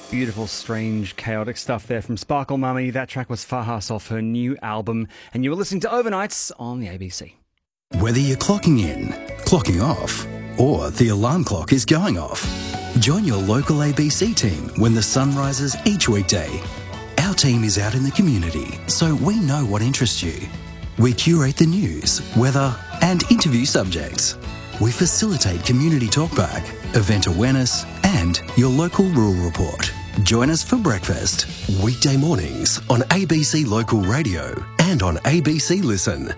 Beautiful, strange, chaotic stuff there from Sparkle Mummy. That track was Fahas off her new album, and you were listening to Overnights on the ABC. Whether you're clocking in, clocking off, or the alarm clock is going off, join your local ABC team when the sun rises each weekday. Our team is out in the community, so we know what interests you. We curate the news, weather, and interview subjects. We facilitate community talkback, event awareness, and your local rural report. Join us for breakfast. Weekday mornings on ABC Local Radio and on ABC Listen.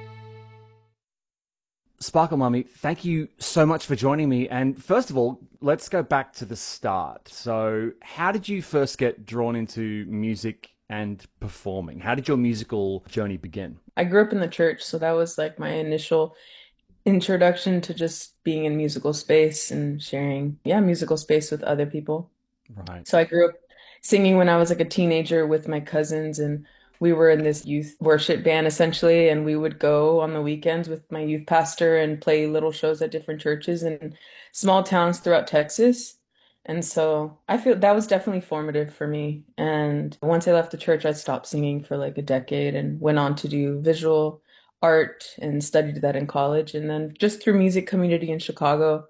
Sparkle Mummy, thank you so much for joining me. And first of all, let's go back to the start. So how did you first get drawn into music and performing? How did your musical journey begin? I grew up in the church, so that was like my initial introduction to just being in musical space and sharing, musical space with other people. Right. So I grew up singing when I was like a teenager with my cousins, and we were in this youth worship band essentially, and we would go on the weekends with my youth pastor and play little shows at different churches in small towns throughout Texas. And so I feel that was definitely formative for me. And once I left the church, I stopped singing for like a decade and went on to do visual art and studied that in college. And then just through music community in Chicago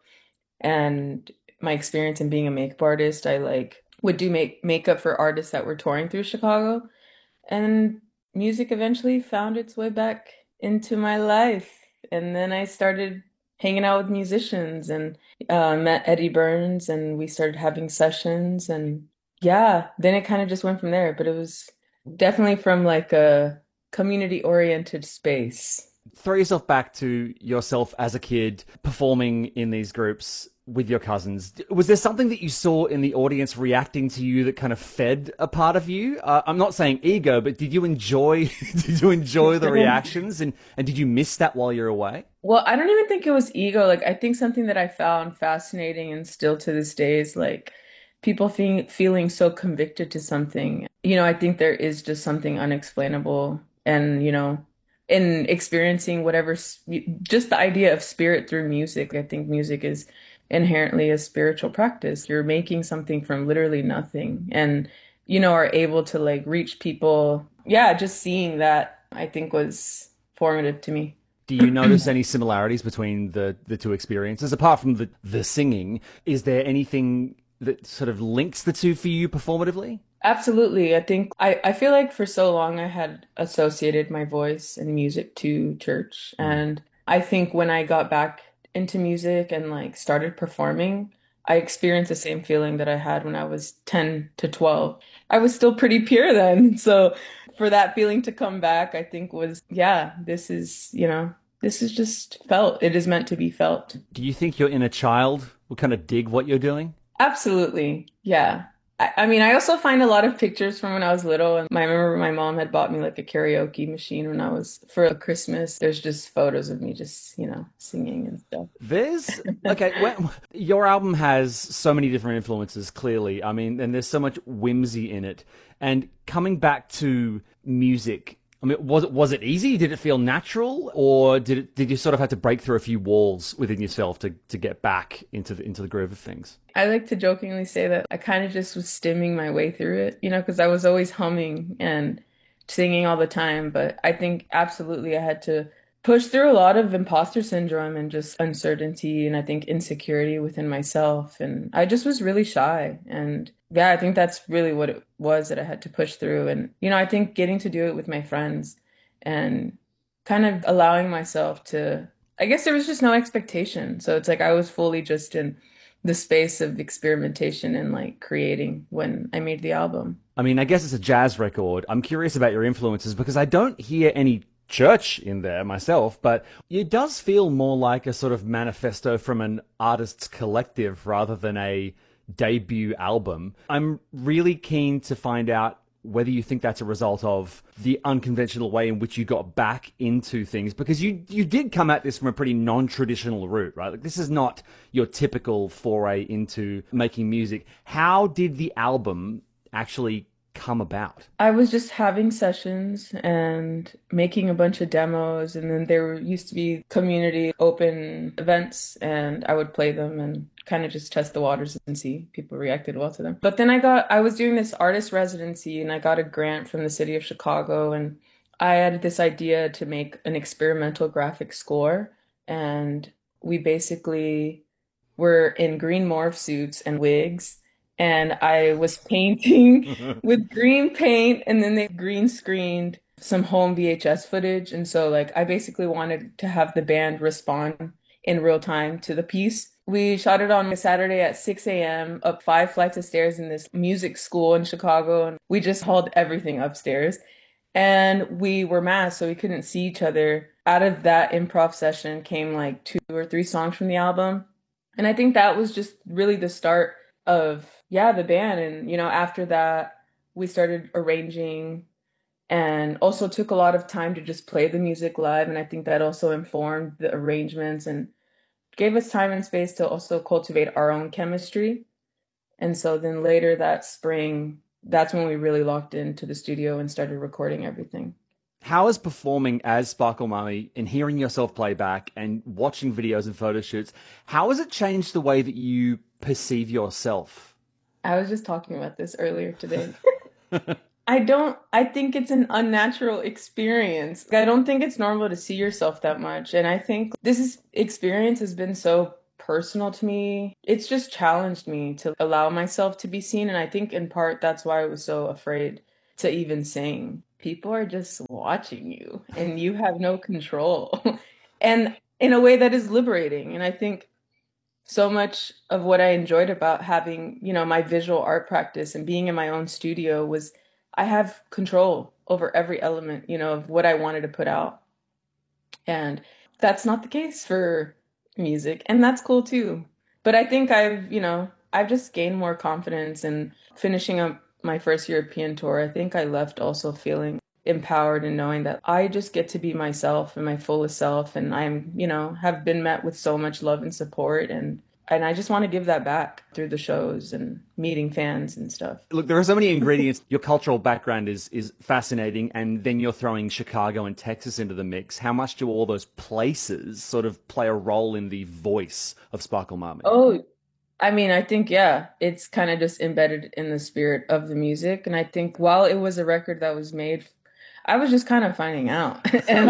and my experience in being a makeup artist, I would do makeup for artists that were touring through Chicago. And music eventually found its way back into my life. And then I started hanging out with musicians and met Eddie Burns, and we started having sessions. And then it kind of just went from there. But it was definitely from like a community-oriented space. Throw yourself back to yourself as a kid performing in these groups with your cousins. Was there something that you saw in the audience reacting to you that kind of fed a part of you? I'm not saying ego, but did you enjoy the reactions, and did you miss that while you're away? Well, I don't even think it was ego. Like, I think something that I found fascinating and still to this day is like people feeling so convicted to something. I think there is just something unexplainable, and in experiencing whatever, just the idea of spirit through music. I think music is inherently a spiritual practice. You're making something from literally nothing, and are able to like reach people. Just seeing that, I think, was formative to me. Do you notice any similarities between the two experiences? Apart from the singing, is there anything that sort of links the two for you performatively? Absolutely. I feel like for so long I had associated my voice and music to church. And I think when I got back into music and like started performing, I experienced the same feeling that I had when I was 10 to 12. I was still pretty pure then. So for that feeling to come back, I think was, this is just felt. It is meant to be felt. Do you think your inner child will kind of dig what you're doing? Absolutely. Yeah. I mean, I also find a lot of pictures from when I was little, and I remember my mom had bought me like a karaoke machine when I was for Christmas. There's just photos of me just, singing and stuff. Your album has so many different influences, clearly. I mean, and there's so much whimsy in it. And coming back to music, I mean, was it easy? Did it feel natural, or did you sort of have to break through a few walls within yourself to get back into the groove of things? I like to jokingly say that I kind of just was stimming my way through it, because I was always humming and singing all the time. But I think absolutely I had to push through a lot of imposter syndrome and just uncertainty, and I think insecurity within myself. And I just was really shy. And I think that's really what it was that I had to push through. And, I think getting to do it with my friends and kind of allowing myself to, I guess there was just no expectation. So it's like I was fully just in the space of experimentation and like creating when I made the album. I mean, I guess it's a jazz record. I'm curious about your influences because I don't hear any church in there myself, but it does feel more like a sort of manifesto from an artist's collective rather than a debut album. I'm really keen to find out whether you think that's a result of the unconventional way in which you got back into things, because you did come at this from a pretty non-traditional route, right? Like, this is not your typical foray into making music. How did the album actually come about? I was just having sessions and making a bunch of demos, and then there used to be community open events, and I would play them and kind of just test the waters and see if people reacted well to them. But then I was doing this artist residency, and I got a grant from the city of Chicago, and I had this idea to make an experimental graphic score, and we basically were in green morph suits and wigs, and I was painting with green paint, and then they green screened some home VHS footage. And so like I basically wanted to have the band respond in real time to the piece. We shot it on a Saturday at 6 a.m. up 5 flights of stairs in this music school in Chicago, and we just hauled everything upstairs. And we were masked, so we couldn't see each other. Out of that improv session came like 2 or 3 songs from the album. And I think that was just really the start of, the band. And, after that, we started arranging and also took a lot of time to just play the music live. And I think that also informed the arrangements and gave us time and space to also cultivate our own chemistry. And so then later that spring, that's when we really locked into the studio and started recording everything. How is performing as Sparkle Mummy and hearing yourself play back and watching videos and photo shoots, how has it changed the way that you perceive yourself? I was just talking about this earlier today. I think it's an unnatural experience. I don't think it's normal to see yourself that much. And I think experience has been so personal to me. It's just challenged me to allow myself to be seen. And I think in part that's why I was so afraid to even sing. People are just watching you and you have no control. And in a way that is liberating. And I think so much of what I enjoyed about having, my visual art practice and being in my own studio was I have control over every element, of what I wanted to put out. And that's not the case for music. And that's cool too. But I think I've just gained more confidence, and finishing up my first European tour, I think I left also feeling empowered and knowing that I just get to be myself and my fullest self. And I'm, have been met with so much love and support. And I just want to give that back through the shows and meeting fans and stuff. Look, there are so many ingredients. Your cultural background is fascinating. And then you're throwing Chicago and Texas into the mix. How much do all those places sort of play a role in the voice of Sparkle Mummy? Oh, I think, it's kind of just embedded in the spirit of the music. And I think while it was a record that was made, I was just kind of finding out. And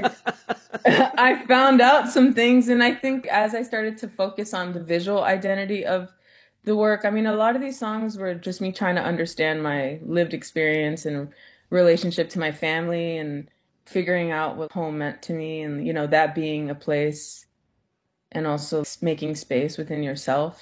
I found out some things. And I think as I started to focus on the visual identity of the work, a lot of these songs were just me trying to understand my lived experience and relationship to my family and figuring out what home meant to me. And, that being a place and also making space within yourself,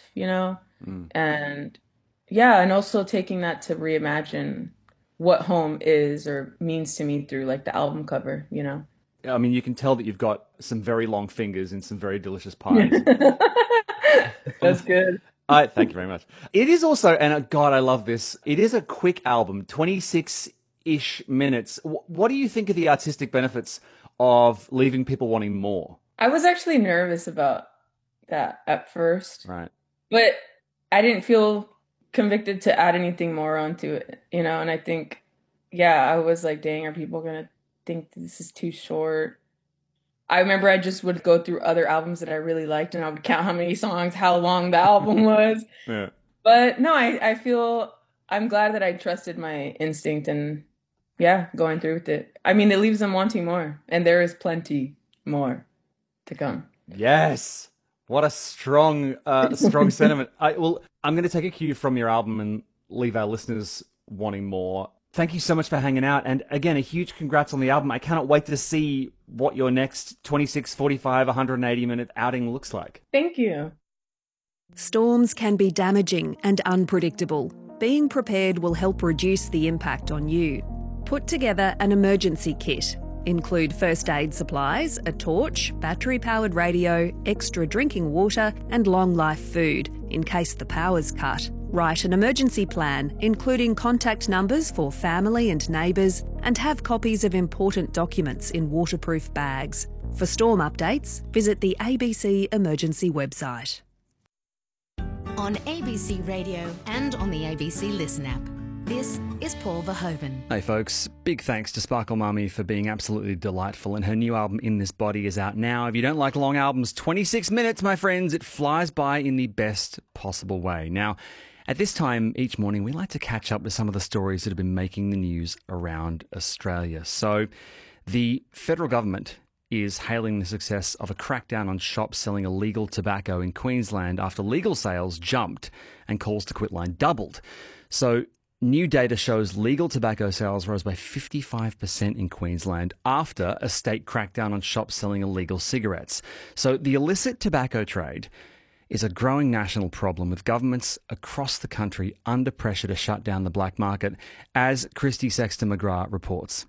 and and also taking that to reimagine what home is or means to me through like the album cover, You can tell that you've got some very long fingers and some very delicious pies. That's good. Thank you very much. It is also, and God, I love this. It is a quick album, 26-ish minutes. What do you think of the artistic benefits of leaving people wanting more? I was actually nervous about that at first. Right. But I didn't feel convicted to add anything more onto it, and I think, I was like, dang, are people gonna think this is too short? I remember I just would go through other albums that I really liked, and I would count how many songs, how long the album was. Yeah. But no, I feel I'm glad that I trusted my instinct and going through with it. It leaves them wanting more, and there is plenty more to come. Yes. What a strong sentiment. I'm going to take a cue from your album and leave our listeners wanting more. Thank you so much for hanging out. And again, a huge congrats on the album. I cannot wait to see what your next 26, 45, 180-minute outing looks like. Thank you. Storms can be damaging and unpredictable. Being prepared will help reduce the impact on you. Put together an emergency kit. Include first aid supplies, a torch, battery-powered radio, extra drinking water and long-life food in case the power's cut. Write an emergency plan, including contact numbers for family and neighbours, and have copies of important documents in waterproof bags. For storm updates, visit the ABC Emergency website. On ABC Radio and on the ABC Listen app. This is Paul Verhoeven. Hey folks, big thanks to Sparkle Mummy for being absolutely delightful, and her new album In This Body is out now. If you don't like long albums, 26 minutes, my friends, it flies by in the best possible way. Now, at this time each morning, we like to catch up with some of the stories that have been making the news around Australia. So, the federal government is hailing the success of a crackdown on shops selling illegal tobacco in Queensland after legal sales jumped and calls to quit line doubled. So, new data shows legal tobacco sales rose by 55% in Queensland after a state crackdown on shops selling illegal cigarettes. So the illicit tobacco trade is a growing national problem, with governments across the country under pressure to shut down the black market, as Christy Sexton-McGrath reports.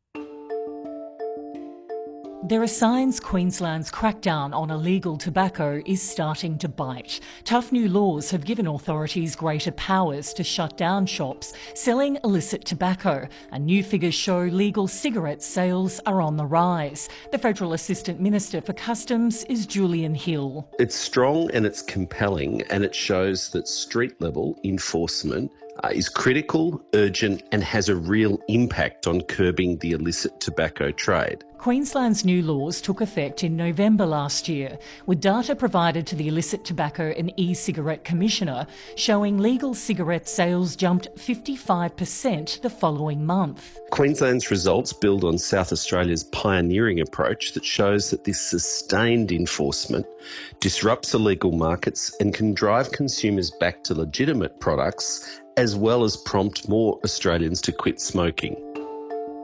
There are signs Queensland's crackdown on illegal tobacco is starting to bite. Tough new laws have given authorities greater powers to shut down shops selling illicit tobacco, and new figures show legal cigarette sales are on the rise. The Federal Assistant Minister for Customs is Julian Hill. It's strong and it's compelling, and it shows that street-level enforcement is critical, urgent, and has a real impact on curbing the illicit tobacco trade. Queensland's new laws took effect in November last year, with data provided to the Illicit Tobacco and E-Cigarette Commissioner showing legal cigarette sales jumped 55% the following month. Queensland's results build on South Australia's pioneering approach that shows that this sustained enforcement disrupts illegal markets and can drive consumers back to legitimate products, as well as prompt more Australians to quit smoking.